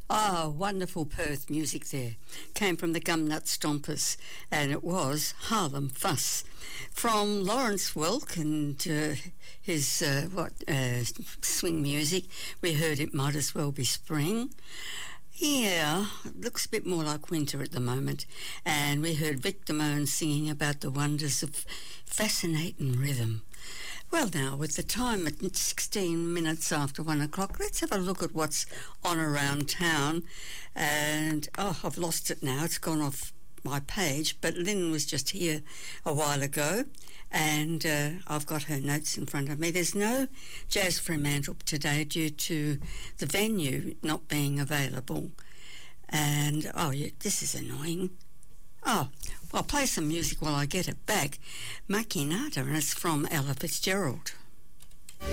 Oh, wonderful Perth music there. Came from the Gumnut Stompers, and it was Harlem Fuss. From Lawrence Welk and his swing music, we heard It Might As Well Be Spring. Yeah, it looks a bit more like winter at the moment. And we heard Vic Damone singing about the wonders of fascinating rhythm. Well, now, with the time at 16 minutes after 1 o'clock, let's have a look at what's on around town. And, I've lost it now. It's gone off my page. But Lynn was just here a while ago, and I've got her notes in front of me. There's no Jazz Fremantle today due to the venue not being available. And, this is annoying. Oh, I'll play some music while I get it back. Makinata, and it's from Ella Fitzgerald.